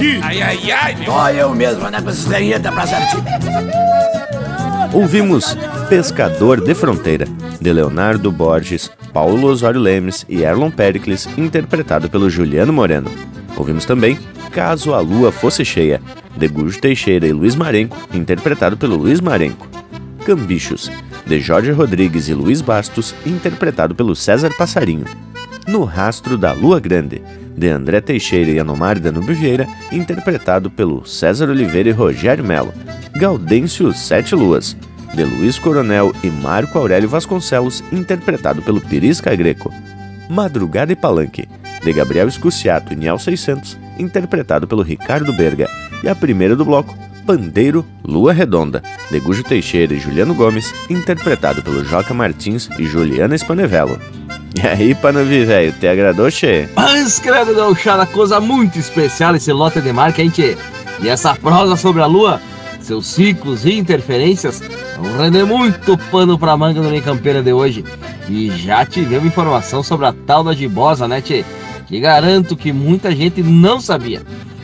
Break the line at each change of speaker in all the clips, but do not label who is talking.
aqui.
Ai, meu.
Só eu mesmo, né, com essa experiência pra certinho.
Ouvimos Pescador de Fronteira, de Leonardo Borges, Paulo Osório Lemes e Erlon Pericles, interpretado pelo Juliano Moreno. Ouvimos também Caso a Lua Fosse Cheia, de Gujo Teixeira e Luiz Marenco, interpretado pelo Luiz Marenco. Cambichos, de Jorge Rodrigues e Luiz Bastos, interpretado pelo César Passarinho. No Rastro da Lua Grande, de André Teixeira e Anomar Danúbio Vieira, interpretado pelo César Oliveira e Rogério Melo. Gaudêncio Sete Luas, de Luiz Coronel e Marco Aurélio Vasconcelos, interpretado pelo Pirisca Greco. Madrugada e Palanque, de Gabriel Escuciato e Niel 600, interpretado pelo Ricardo Berga. E a primeira do bloco, Pandeiro Lua Redonda, de Gujo Teixeira e Juliano Gomes, interpretado pelo Joca Martins e Juliana Spanevello. E aí, Panavi, velho, te agradou, che?
Mas, credo, gauchada, coisa muito especial esse lote de marca, hein, tchê? E essa prosa sobre a lua, seus ciclos e interferências, vão render muito pano pra manga no Linha Campeira de hoje. E já tivemos informação sobre a tal da gibosa, né, tchê? Que garanto que muita gente não sabia.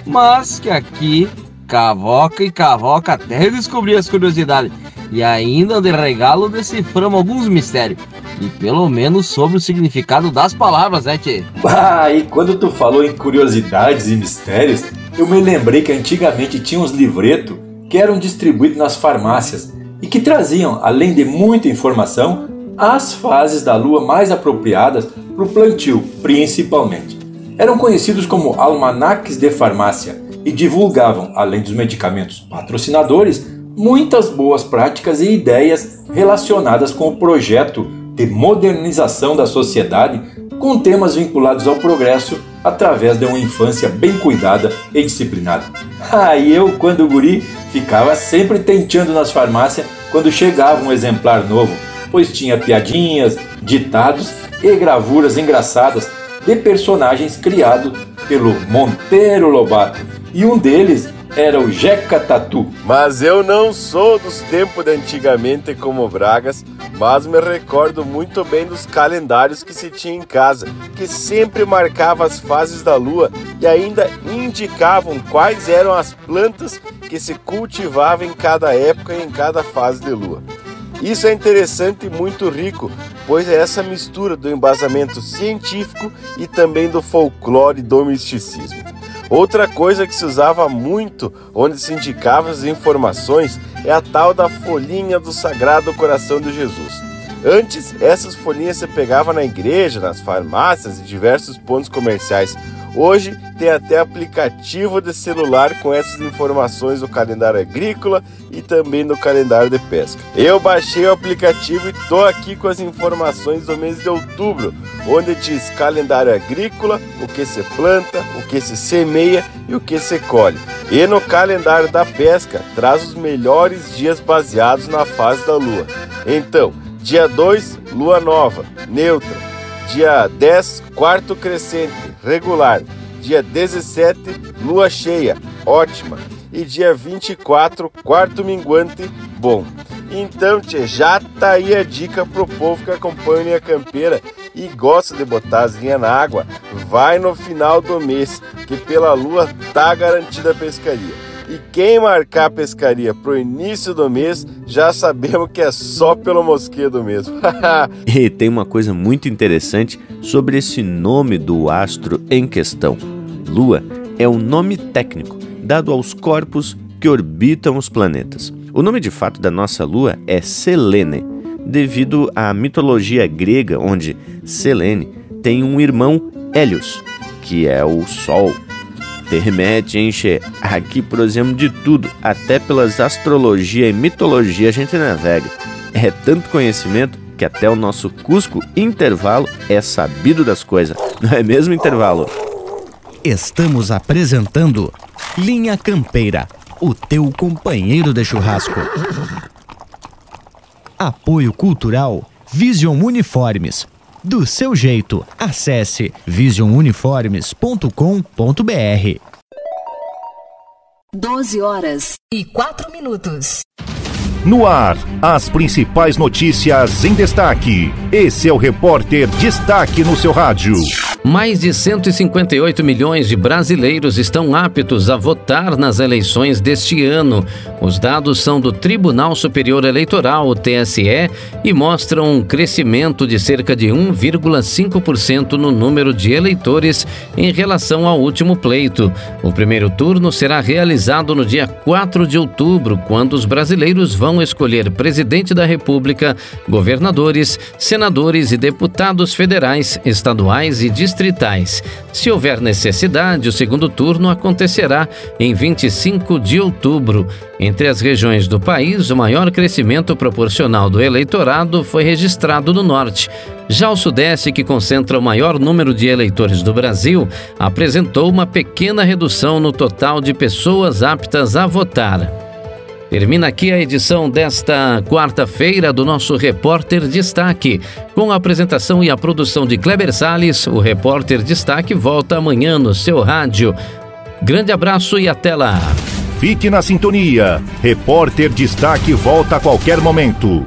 Mas que aqui, cavoca e cavoca até descobrir as curiosidades. E ainda de regalo deciframos alguns mistérios. E pelo menos sobre o significado das palavras, né, tchê?
E quando tu falou em curiosidades e mistérios, eu me lembrei que antigamente tinha uns livretos que eram distribuídos nas farmácias e que traziam, além de muita informação, as fases da lua mais apropriadas para o plantio, principalmente. Eram conhecidos como almanaques de farmácia e divulgavam, além dos medicamentos patrocinadores, muitas boas práticas e ideias relacionadas com o projeto de modernização da sociedade, com temas vinculados ao progresso através de uma infância bem cuidada e disciplinada. E eu, quando guri, ficava sempre tenteando nas farmácias quando chegava um exemplar novo, pois tinha piadinhas, ditados e gravuras engraçadas de personagens criados pelo Monteiro Lobato, e um deles era o Jeca Tatu.
Mas eu não sou dos tempos de antigamente como Bragas, mas me recordo muito bem dos calendários que se tinha em casa, que sempre marcava as fases da lua e ainda indicavam quais eram as plantas que se cultivavam em cada época e em cada fase de lua. Isso é interessante e muito rico, pois é essa mistura do embasamento científico e também do folclore e do misticismo. Outra coisa que se usava muito, onde se indicavam as informações, é a tal da folhinha do Sagrado Coração de Jesus. Antes, essas folhinhas se pegavam na igreja, nas farmácias e diversos pontos comerciais. Hoje tem até aplicativo de celular com essas informações do calendário agrícola e também do calendário de pesca. Eu baixei o aplicativo e estou aqui com as informações do mês de outubro, onde diz calendário agrícola, o que se planta, o que se semeia e o que se colhe. E no calendário da pesca traz os melhores dias baseados na fase da lua. Então, dia 2, lua nova, neutra. Dia 10, quarto crescente, regular. Dia 17, lua cheia, ótima. E dia 24, quarto minguante, bom. Então, tchê, já tá aí a dica pro povo que acompanha a Linha Campeira e gosta de botar as linhas na água. Vai no final do mês, que pela lua tá garantida a pescaria. E quem marcar a pescaria pro início do mês, já sabemos que é só pelo mosquedo mesmo.
E tem uma coisa muito interessante sobre esse nome do astro em questão. Lua é um nome técnico dado aos corpos que orbitam os planetas. O nome de fato da nossa Lua é Selene, devido à mitologia grega, onde Selene tem um irmão, Hélios, que é o Sol. Te remete, enche, aqui prosemos de tudo, até pelas astrologia e mitologia a gente navega. É tanto conhecimento que até o nosso Cusco Intervalo é sabido das coisas, não é mesmo, Intervalo?
Estamos apresentando Linha Campeira, o teu companheiro de churrasco. Apoio Cultural Vision Uniformes. Do seu jeito, acesse visionuniformes.com.br.
12h04.
No ar, as principais notícias em destaque. Esse é o Repórter Destaque no seu rádio.
Mais de 158 milhões de brasileiros estão aptos a votar nas eleições deste ano. Os dados são do Tribunal Superior Eleitoral, o TSE, e mostram um crescimento de cerca de 1,5% no número de eleitores em relação ao último pleito. O primeiro turno será realizado no dia 4 de outubro, quando os brasileiros vão escolher presidente da República, governadores, senadores e deputados federais, estaduais e distritais. Se houver necessidade, o segundo turno acontecerá em 25 de outubro. Entre as regiões do país, o maior crescimento proporcional do eleitorado foi registrado no norte. Já o Sudeste, que concentra o maior número de eleitores do Brasil, apresentou uma pequena redução no total de pessoas aptas a votar. Termina aqui a edição desta quarta-feira do nosso Repórter Destaque. Com a apresentação e a produção de Kleber Salles, o Repórter Destaque volta amanhã no seu rádio. Grande abraço e até lá.
Fique na sintonia. Repórter Destaque volta a qualquer momento.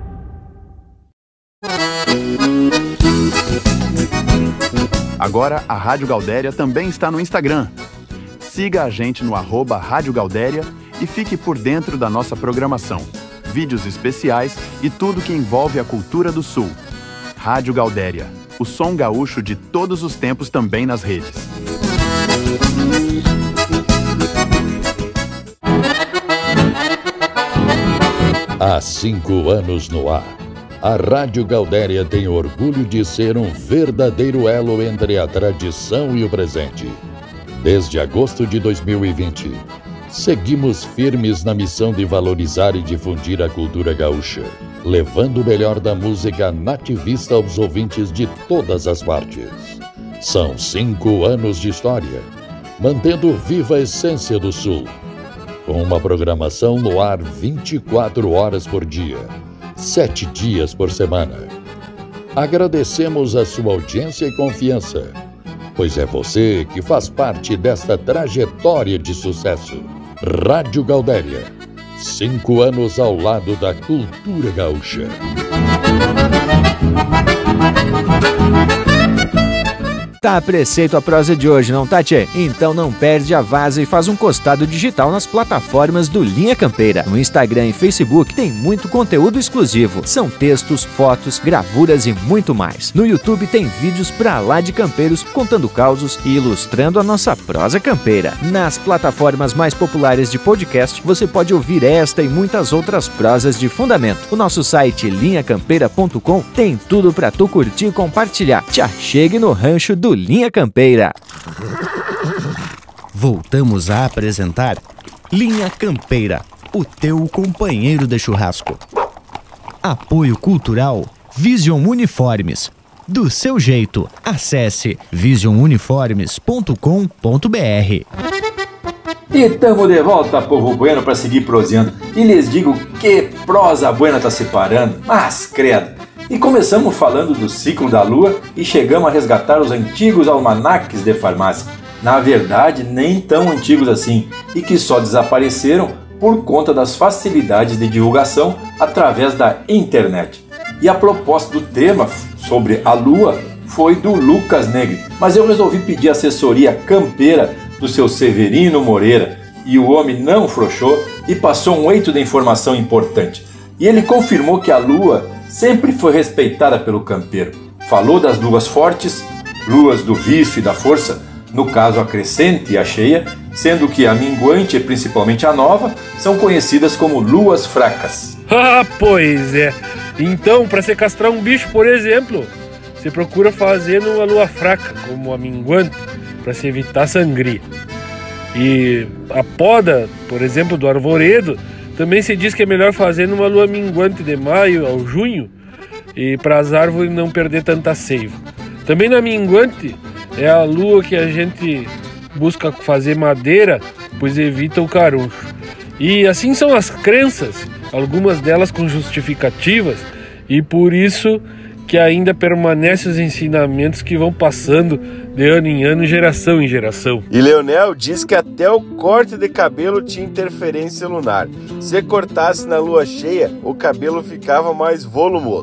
Agora a Rádio Gaudéria também está no Instagram. Siga a gente no @Rádio Gaudéria e fique por dentro da nossa programação, vídeos especiais e tudo que envolve a cultura do Sul. Rádio Gaudéria, o som gaúcho de todos os tempos também nas redes.
Há 5 anos no ar, a Rádio Gaudéria tem orgulho de ser um verdadeiro elo entre a tradição e o presente. Desde agosto de 2020, seguimos firmes na missão de valorizar e difundir a cultura gaúcha, levando o melhor da música nativista aos ouvintes de todas as partes. São 5 anos de história, mantendo viva a essência do Sul, com uma programação no ar 24 horas por dia, 7 dias por semana. Agradecemos a sua audiência e confiança, pois é você que faz parte desta trajetória de sucesso. Rádio Gaudéria, 5 anos ao lado da cultura gaúcha.
Tá a preceito a prosa de hoje, não tá, tchê? Então não perde a vaza e faz um costado digital nas plataformas do Linha Campeira. No Instagram e Facebook tem muito conteúdo exclusivo. São textos, fotos, gravuras e muito mais. No YouTube tem vídeos pra lá de campeiros contando causos e ilustrando a nossa prosa campeira. Nas plataformas mais populares de podcast, você pode ouvir esta e muitas outras prosas de fundamento. O nosso site linhacampeira.com tem tudo pra tu curtir e compartilhar. Te achegue no rancho do Linha Campeira.
Voltamos a apresentar Linha Campeira, o teu companheiro de churrasco. Apoio Cultural Vision Uniformes. Do seu jeito, acesse visionuniformes.com.br.
E tamo de volta, povo bueno, para seguir proseando. E lhes digo que prosa buena tá se parando, mas credo. E começamos falando do ciclo da lua e chegamos a resgatar os antigos almanaques de farmácia. Na verdade, nem tão antigos assim, e que só desapareceram por conta das facilidades de divulgação através da internet. E a proposta do tema sobre a lua foi do Lucas Negri, mas eu resolvi pedir assessoria campeira do seu Severino Moreira, e o homem não frouxou e passou um eito de informação importante. E ele confirmou que a lua sempre foi respeitada pelo campeiro. Falou das luas fortes, luas do vício e da força, no caso a crescente e a cheia, sendo que a minguante e principalmente a nova são conhecidas como luas fracas.
Ah, pois é. Então, para se castrar um bicho, por exemplo, se procura fazer numa lua fraca, como a minguante, para se evitar sangria. E a poda, por exemplo, do arvoredo, também se diz que é melhor fazer numa lua minguante de maio ao junho, e para as árvores não perder tanta seiva. Também na minguante é a lua que a gente busca fazer madeira, pois evita o caruncho. E assim são as crenças, algumas delas com justificativas, e por isso que ainda permanecem os ensinamentos que vão passando de ano em ano, geração em geração.
E Leonel diz que até o corte de cabelo tinha interferência lunar. Se cortasse na lua cheia, o cabelo ficava mais volumoso.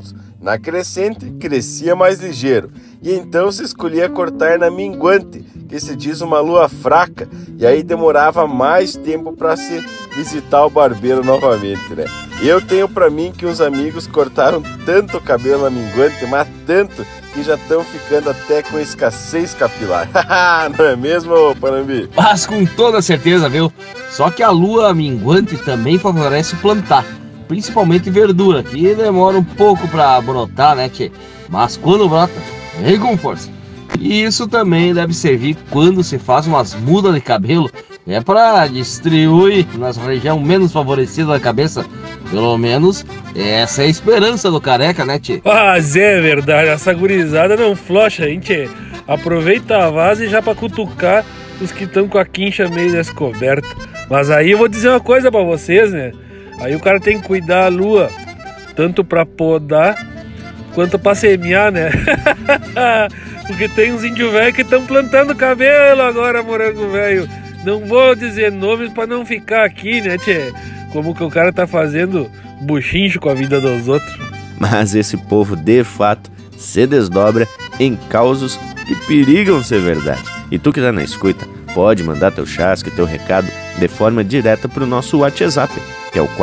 Na crescente, crescia mais ligeiro, e então se escolhia cortar na minguante, que se diz uma lua fraca, e aí demorava mais tempo para se visitar o barbeiro novamente, né? Eu tenho para mim que uns amigos cortaram tanto o cabelo na minguante, mas tanto, que já estão ficando até com escassez capilar. Não é mesmo, Panambi?
Mas com toda certeza, viu? Só que a lua minguante também favorece plantar, principalmente verdura, que demora um pouco para brotar, né, tchê? Mas quando brota, vem com força. E isso também deve servir quando se faz umas mudas de cabelo, para distribuir nas regiões menos favorecidas da cabeça. Pelo menos essa é a esperança do careca, né, tchê?
Mas é verdade, essa gurizada não flocha, hein, tchê? Aproveita a vaza já pra cutucar os que estão com a quincha meio descoberta. Mas aí eu vou dizer uma coisa pra vocês, né? Aí o cara tem que cuidar a lua, tanto pra podar quanto pra semear, né? Porque tem uns índios velhos que estão plantando cabelo agora, morango velho. Não vou dizer nomes pra não ficar aqui, né, tchê? Como que o cara tá fazendo buchincho com a vida dos outros.
Mas esse povo, de fato, se desdobra em causos que perigam ser verdade. E tu que tá na escuta, pode mandar teu chasque, teu recado de forma direta pro nosso WhatsApp, que é o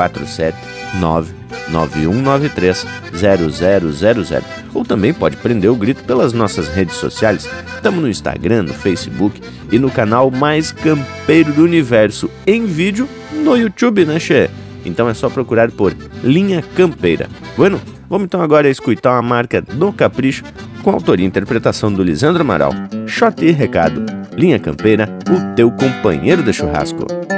47991930000. Ou também pode prender o grito pelas nossas redes sociais. Estamos no Instagram, no Facebook e no canal mais campeiro do universo em vídeo no YouTube, né, che? Então é só procurar por Linha Campeira. Bueno, vamos então agora escutar uma marca do Capricho com autoria e interpretação do Lisandro Amaral. Shot e recado. Linha Campeira, o teu companheiro de churrasco.